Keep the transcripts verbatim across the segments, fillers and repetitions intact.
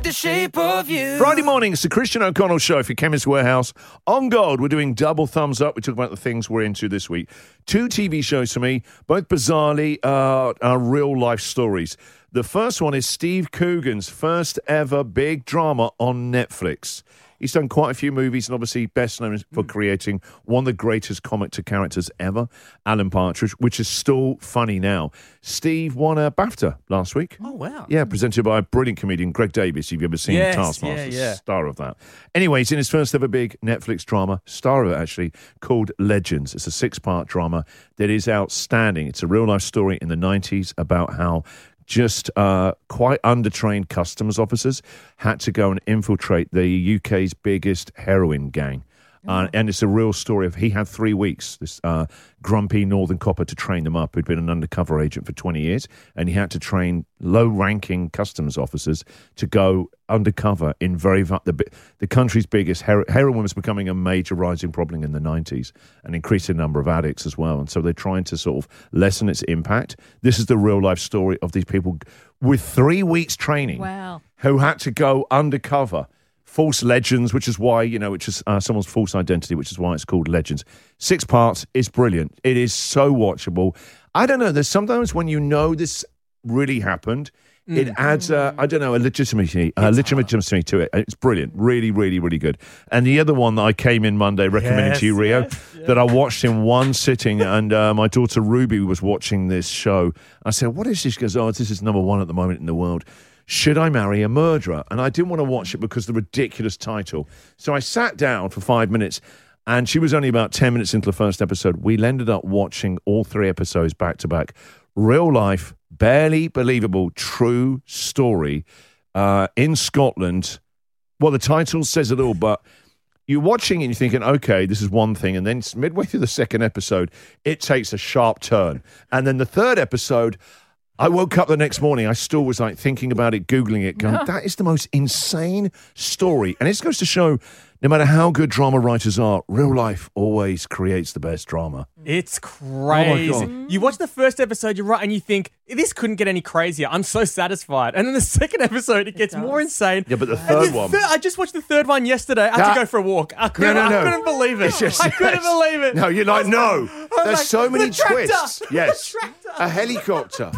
like the shape of you. Friday morning, it's the Christian O'Connell Show for Chemist Warehouse. On Gold, we're doing double thumbs up. We talk about the things we're into this week. Two T V shows for me, both bizarrely uh, are real-life stories. The first one is Steve Coogan's first ever big drama on Netflix. He's done quite a few movies and obviously best known for creating one of the greatest comic to characters ever, Alan Partridge, which is still funny now. Steve won a BAFTA last week. Oh, wow. Yeah, presented by a brilliant comedian, Greg Davies. If you've ever seen Yes, Taskmaster, yeah, yeah. star of that. Anyway, he's in his first ever big Netflix drama, star of it actually, called Legends. It's a six-part drama that is outstanding. It's a real-life story in the nineties about how just uh, quite undertrained customs officers had to go and infiltrate the U K's biggest heroin gang. Uh, and it's a real story of he had three weeks, this uh, grumpy northern copper, to train them up who'd been an undercover agent for twenty years. And he had to train low-ranking customs officers to go undercover in very the, the country's biggest her- heroin was becoming a major rising problem in the nineties, an increasing number of addicts as well. And so they're trying to sort of lessen its impact. This is the real-life story of these people with three weeks training Wow. who had to go undercover. False Legends, which is why, you know, which is uh, someone's false identity, which is why it's called Legends. Six parts is brilliant. It is so watchable. I don't know, there's sometimes when you know this really happened, mm. it adds, uh, I don't know, a legitimacy, uh, legitimacy to it. It's brilliant. Really, really, really good. And the other one that I came in Monday recommending Yes, to you, Rio, yes, yes. that I watched in one sitting, and uh, my daughter Ruby was watching this show. I said, what is this? She goes, oh, this is number one at the moment in the world. Should I Marry a Murderer? And I didn't want to watch it because of the ridiculous title. So I sat down for five minutes, and she was only about ten minutes into the first episode. We ended up watching all three episodes back to back. Real life, barely believable, true story uh, in Scotland. Well, the title says it all, but you're watching and you're thinking, okay, this is one thing. And then midway through the second episode, it takes a sharp turn. And then the third episode, I woke up the next morning, I still was like thinking about it, Googling it, going, that is the most insane story. And it goes to show, no matter how good drama writers are, real life always creates the best drama. It's crazy. Oh, my God. You watch the first episode, you're right, and you think, this couldn't get any crazier. I'm so satisfied. And then the second episode, it gets does. more insane. Yeah, but the And third the one... thir- I just watched the third one yesterday. I had That- to go for a walk. I couldn't, No, no, no. I couldn't believe it. It's just- I couldn't yes. believe it. No, you're like, no. was There's like, so many the tractor! twists. Yes. The tractor! A helicopter.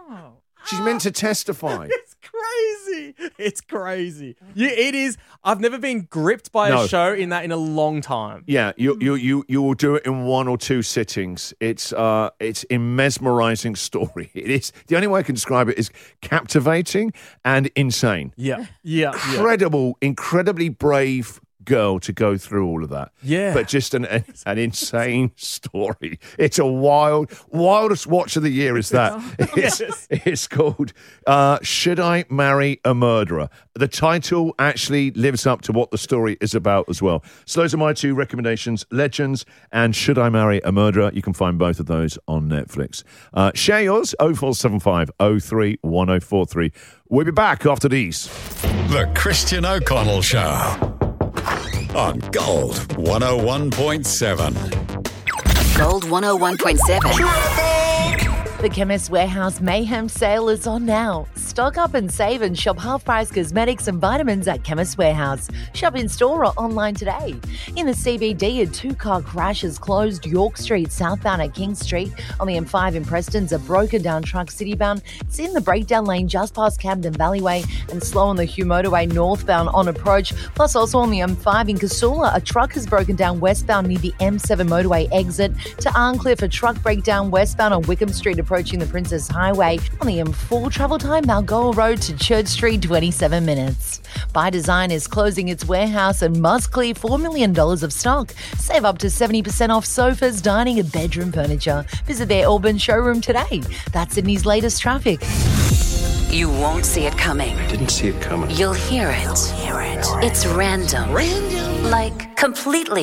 She's meant to testify. It's crazy. It's crazy. You, it is. I've never been gripped by No. a show in that in a long time. Yeah, you you you you will do it in one or two sittings. It's uh, it's a mesmerizing story. It is the only way I can describe it is captivating and insane. Yeah. Yeah. yeah. Incredible, incredibly brave girl to go through all of that. Yeah. But just an an insane story. It's a wild, wildest watch of the year is that. It's, Yes. it's called uh, Should I Marry a Murderer? The title actually lives up to what the story is about as well. So those are my two recommendations, Legends and Should I Marry a Murderer? You can find both of those on Netflix. Uh, share yours, oh four seven five, oh three, one oh four three. We'll be back after these. The Christian O'Connell Show. On Gold one oh one point seven. Gold one oh one point seven. The Chemist Warehouse Mayhem sale is on now. Stock up and save and shop half-price cosmetics and vitamins at Chemist Warehouse. Shop in store or online today. In the C B D, a two-car crash has closed York Street southbound at King Street. On the M five in Preston's a broken-down truck citybound. It's in the breakdown lane just past Camden Valleyway and slow on the Hugh Motorway northbound on approach. Plus also on the M five in Casula, a truck has broken down westbound near the M seven motorway exit. To Arncliffe, a truck breakdown westbound on Wickham Street approaching the Princess Highway. On the M four travel time, Balgoa Road to Church Street, twenty-seven minutes. By Design is closing its warehouse and must clear four million dollars of stock. Save up to seventy percent off sofas, dining and bedroom furniture. Visit their Auburn showroom today. That's Sydney's latest traffic. You won't see it coming. I didn't see it coming. You'll hear it. You'll hear it. It's random. Random? Like, completely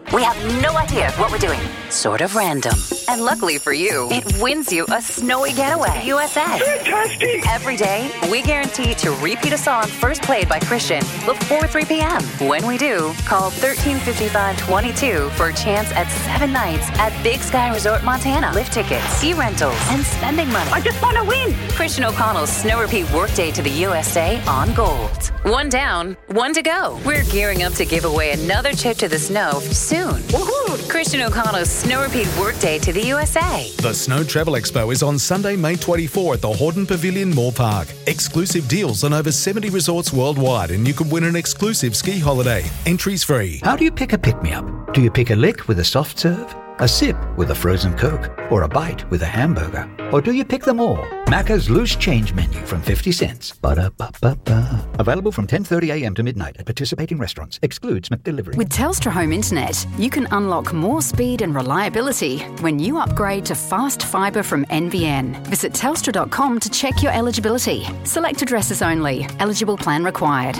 We have no idea what we're doing. Sort of random. And luckily for you, it wins you a snowy getaway. U S A. Fantastic! Every day, we guarantee to repeat a song first played by Christian before three p.m. When we do, call thirteen fifty-five twenty-two for a chance at seven nights at Big Sky Resort Montana. Lift tickets, ski rentals, and spending money. I just want to win! Christian O'Connell's Snow Repeat Workday to the U S A on Gold. One down, one to go. We're gearing up to give away another trip to the snow soon. Woohoo! Christian O'Connell's Snow Repeat Workday to the U S A. The Snow Travel Expo is on Sunday, May twenty-fourth at the Hordern Pavilion Moore Park. Exclusive deals on over seventy resorts worldwide, and you can win an exclusive ski holiday. Entries free. How do you pick a pick-me-up? Do you pick a lick with a soft serve? A sip with a frozen Coke? Or a bite with a hamburger? Or do you pick them all? Macca's Loose Change Menu from fifty cents. Ba-da-ba-ba-ba. Available from ten thirty a.m. to midnight at participating restaurants. Excludes McDelivery. With Telstra Home Internet, you can unlock more speed and reliability when you upgrade to fast fibre from N B N. Visit telstra dot com to check your eligibility. Select addresses only. Eligible plan required.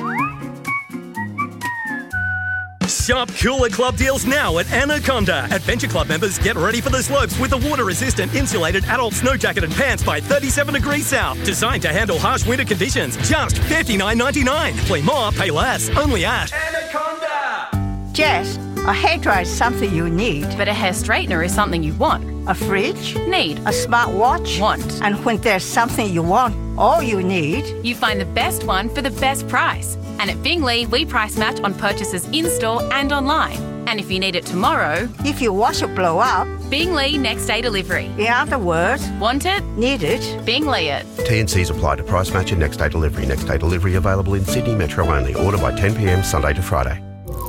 Shop Cooler Club deals now at Anaconda. Adventure Club members, get ready for the slopes with the water-resistant insulated adult snow jacket and pants by thirty-seven degrees south. Designed to handle harsh winter conditions. Just fifty-nine ninety-nine. Play more, pay less. Only at Anaconda! Jess, a hairdryer is something you need. But a hair straightener is something you want. A fridge? Need. A smartwatch? Want. And when there's something you want, all you need... You find the best one for the best price. And at Bingley, we price match on purchases in-store and online. And if you need it tomorrow... If your washer blow up... Bingley next day delivery. In other words... Want it? Need it? Bingley it. T and C's apply to price match and next day delivery. Next day delivery available in Sydney Metro only. Order by ten p.m. Sunday to Friday.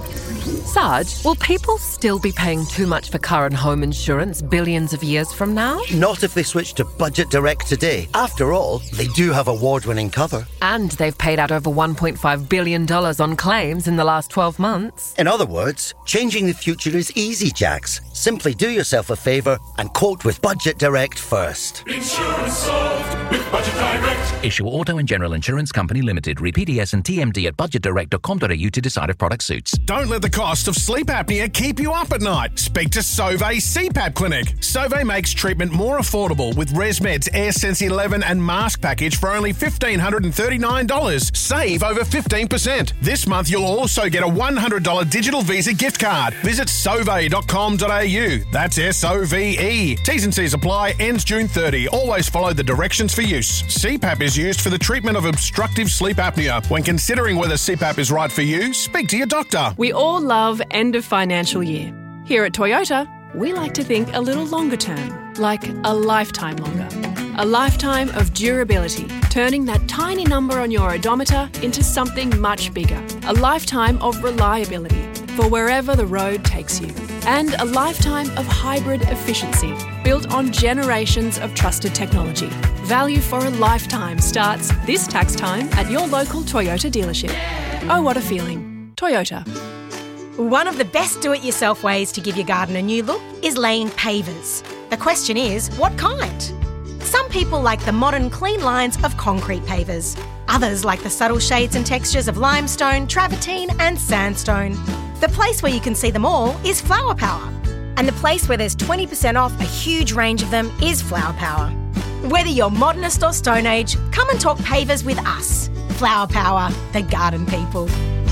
Sarge, will people still be paying too much for car and home insurance billions of years from now? Not if they switch to Budget Direct today. After all, they do have award-winning cover. And they've paid out over one point five billion dollars on claims in the last twelve months. In other words, changing the future is easy, Jax. Simply do yourself a favour and quote with Budget Direct first. Insurance solved with Budget Direct. Issue Auto and General Insurance Company Limited. Read P D S and T M D at budget direct dot com dot a u to decide if product suits. Don't let the cost of sleep apnea keep you up at night. Speak to Sauvé C PAP Clinic. Sauvé makes treatment more affordable with ResMed's AirSense eleven and mask package for only one thousand five hundred thirty-nine dollars. Save over fifteen percent. This month you'll also get a one hundred dollars digital Visa gift card. Visit sauve dot com dot a u. That's S O V E. T's and C's apply. Ends June thirtieth. Always follow the directions for use. C PAP is used for the treatment of obstructive sleep apnea. When considering whether C PAP is right for you, speak to your doctor. We all love end of financial year. Here at Toyota, we like to think a little longer term, like a lifetime longer. A lifetime of durability, turning that tiny number on your odometer into something much bigger. A lifetime of reliability for wherever the road takes you. And a lifetime of hybrid efficiency, built on generations of trusted technology. Value for a lifetime starts this tax time at your local Toyota dealership. Oh, what a feeling. Toyota. One of the best do-it-yourself ways to give your garden a new look is laying pavers. The question is, what kind? Some people like the modern clean lines of concrete pavers. Others like the subtle shades and textures of limestone, travertine and sandstone. The place where you can see them all is Flower Power. And the place where there's twenty percent off a huge range of them is Flower Power. Whether you're modernist or Stone Age, come and talk pavers with us. Flower Power, the garden people.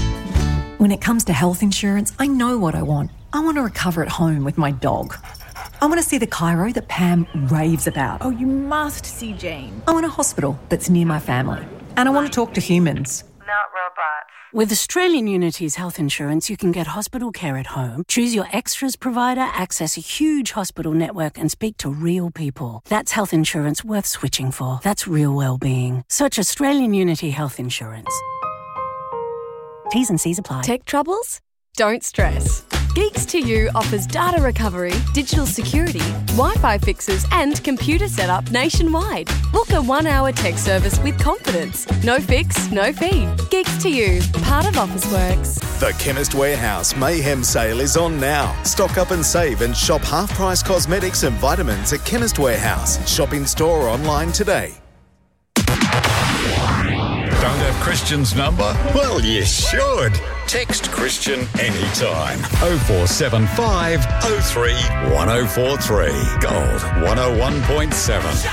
When it comes to health insurance, I know what I want. I want to recover at home with my dog. I want to see the chiro that Pam raves about. Oh, you must see Jane. I want a hospital that's near my family. And I want to talk to humans. Not robots. With Australian Unity's health insurance, you can get hospital care at home, choose your extras provider, access a huge hospital network and speak to real people. That's health insurance worth switching for. That's real well-being. Search Australian Unity Health Insurance. T's and C's apply. Tech troubles? Don't stress. Geeks to You offers data recovery, digital security, Wi-Fi fixes and computer setup nationwide. Book a one-hour tech service with confidence. No fix, no fee. Geeks to You, part of Officeworks. The Chemist Warehouse Mayhem Sale is on now. Stock up and save and shop half-price cosmetics and vitamins at Chemist Warehouse. Shop in store or online today. Don't have Christian's number? Well, you should. Text Christian anytime. oh four seven five oh three one oh four three. Gold one oh one point seven.